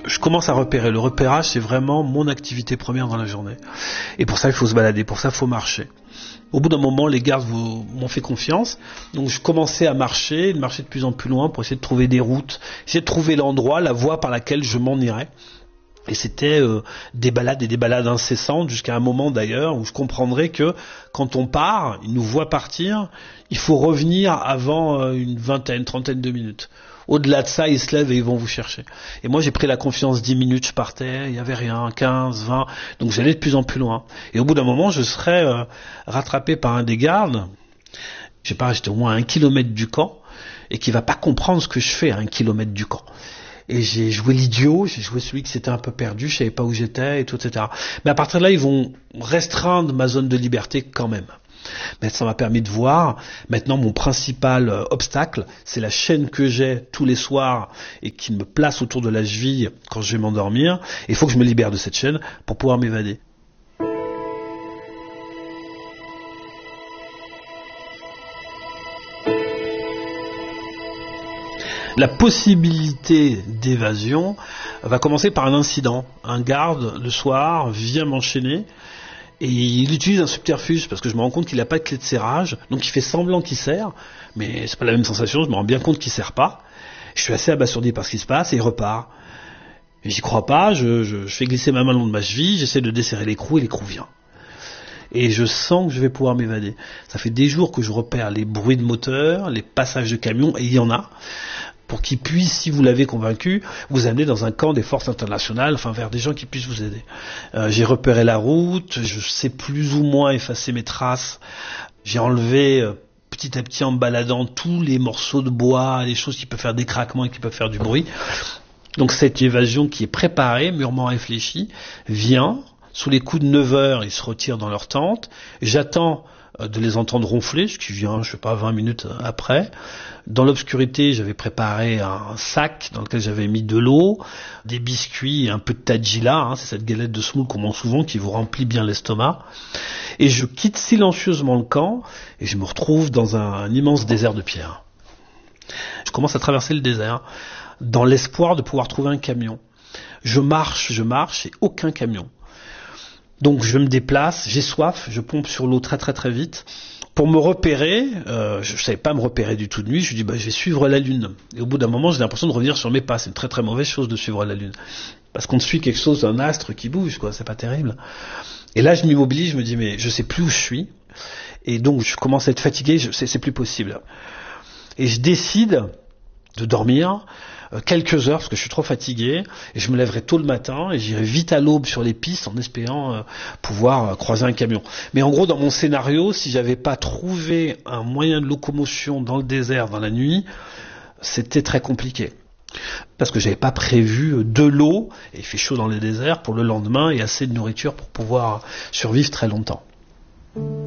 je commence à repérer. Le repérage, c'est vraiment mon activité première dans la journée. Et pour ça, il faut se balader, pour ça, il faut marcher. Au bout d'un moment, les gardes m'ont fait confiance, donc je commençais à marcher de plus en plus loin pour essayer de trouver des routes, essayer de trouver l'endroit, la voie par laquelle je m'en irais. Et c'était des balades incessantes, jusqu'à un moment d'ailleurs où je comprendrais que quand on part, ils nous voient partir, il faut revenir avant une trentaine de minutes. Au-delà de ça, ils se lèvent et ils vont vous chercher. Et moi, j'ai pris la confiance, 10 minutes, je partais, il y avait rien, 15, 20, donc j'allais de plus en plus loin. Et au bout d'un moment, je serais rattrapé par un des gardes, je sais pas, j'étais au moins à 1 kilomètre du camp, et qui va pas comprendre ce que je fais à 1 kilomètre du camp. Et j'ai joué l'idiot, j'ai joué celui qui s'était un peu perdu, je savais pas où j'étais, et tout, etc. Mais à partir de là, ils vont restreindre ma zone de liberté quand même. Mais ça m'a permis de voir, maintenant mon principal obstacle, c'est la chaîne que j'ai tous les soirs et qui me place autour de la cheville quand je vais m'endormir. Il faut que je me libère de cette chaîne pour pouvoir m'évader. La possibilité d'évasion va commencer par un incident. Un garde, le soir, vient m'enchaîner et il utilise un subterfuge parce que je me rends compte qu'il n'a pas de clé de serrage, donc il fait semblant qu'il serre, mais c'est pas la même sensation, je me rends bien compte qu'il serre pas. Je suis assez abasourdi par ce qui se passe et il repart. Et j'y crois pas, je fais glisser ma main le long de ma cheville, j'essaie de desserrer l'écrou et l'écrou vient. Et je sens que je vais pouvoir m'évader. Ça fait des jours que je repère les bruits de moteur, les passages de camions, et il y en a, pour qu'ils puissent, si vous l'avez convaincu, vous amener dans un camp des forces internationales, enfin vers des gens qui puissent vous aider. J'ai repéré la route, je sais plus ou moins effacer mes traces, j'ai enlevé petit à petit en me baladant tous les morceaux de bois, les choses qui peuvent faire des craquements et qui peuvent faire du bruit. Donc cette évasion qui est préparée, mûrement réfléchie, vient. Sous les coups de 9 heures, ils se retirent dans leur tente. J'attends de les entendre ronfler, ce qui vient, 20 minutes après. Dans l'obscurité, j'avais préparé un sac dans lequel j'avais mis de l'eau, des biscuits et un peu de tadjila, c'est cette galette de semoule qu'on mange souvent qui vous remplit bien l'estomac. Et je quitte silencieusement le camp et je me retrouve dans un immense désert de pierre. Je commence à traverser le désert dans l'espoir de pouvoir trouver un camion. Je marche et aucun camion. Donc je me déplace, j'ai soif, je pompe sur l'eau très très très vite. Pour me repérer, je savais pas me repérer du tout de nuit, je dis je vais suivre la lune. Et au bout d'un moment, j'ai l'impression de revenir sur mes pas. C'est une très très mauvaise chose de suivre la lune. Parce qu'on suit quelque chose, un astre qui bouge, c'est pas terrible. Et là, je m'immobilise, je me dis mais je sais plus où je suis. Et donc je commence à être fatigué, c'est plus possible. Et je décide de dormir quelques heures parce que je suis trop fatigué et je me lèverai tôt le matin et j'irai vite à l'aube sur les pistes en espérant pouvoir croiser un camion. Mais en gros, dans mon scénario, si j'avais pas trouvé un moyen de locomotion dans le désert dans la nuit, c'était très compliqué. Parce que j'avais pas prévu de l'eau, et il fait chaud dans les déserts, pour le lendemain et assez de nourriture pour pouvoir survivre très longtemps.